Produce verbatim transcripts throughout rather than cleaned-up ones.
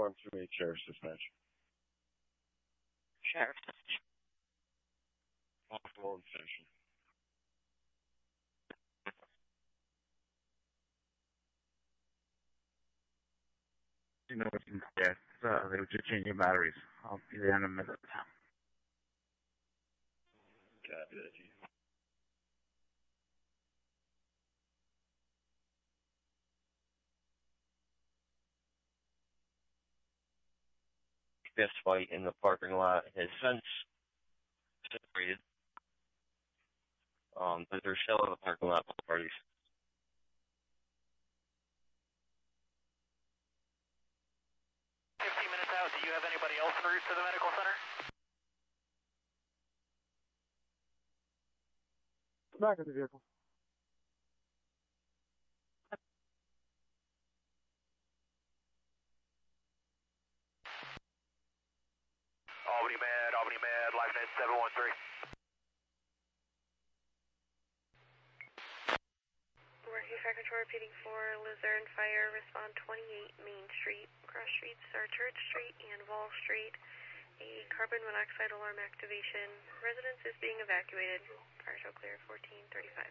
one two eight, Sheriff's Dispatch. Sheriff's Dispatch. Off Lone Station. You know what you can get. Uh, they were just changing batteries. I'll be there in a minute now. Copy that, G. Fist fight in the parking lot has since separated. Um, but they're still in the parking lot, both parties. Fifteen minutes out, do you have anybody else en route to the medical center? Back of the vehicle. Albany Med, Albany Med, LifeNet seven one three. Working Fire Control repeating for Luzerne Fire, respond twenty-eight Main Street. Cross streets are Church Street and Wall Street. A carbon monoxide alarm activation. Residence is being evacuated. Fire show clear fourteen thirty-five.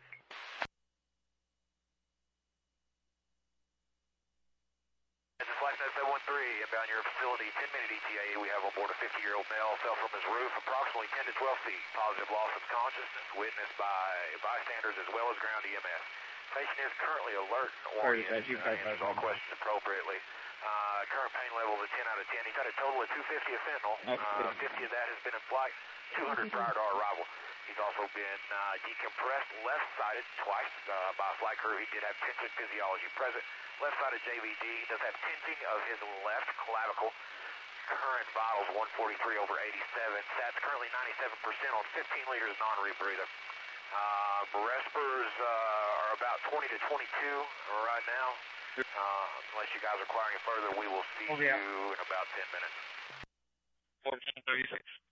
This is LifeNet seven one three, inbound your facility, ten minute E T A. We have on board a fifty-year-old male, fell from his roof approximately ten to twelve feet. Positive loss of consciousness, witnessed by bystanders as well as ground E M S. Patient is currently alert and oriented, uh, answers all questions appropriately. Uh, current pain level is a ten out of ten. He's had a total of two fifty of fentanyl. Uh, fifty of that has been in flight, two hundred prior to our arrival. He's also been uh, decompressed left-sided twice uh, by a flight crew. He did have tension physiology present. Left-sided J V D does have tensing of his left clavicle. Current vitals one forty-three over eighty-seven. Sats currently ninety-seven percent on fifteen liters non-rebreather. Uh, respers uh, are about twenty to twenty-two right now. Uh, unless you guys require any further, we will see Oh, yeah. you in about ten minutes. fourteen thirty-six.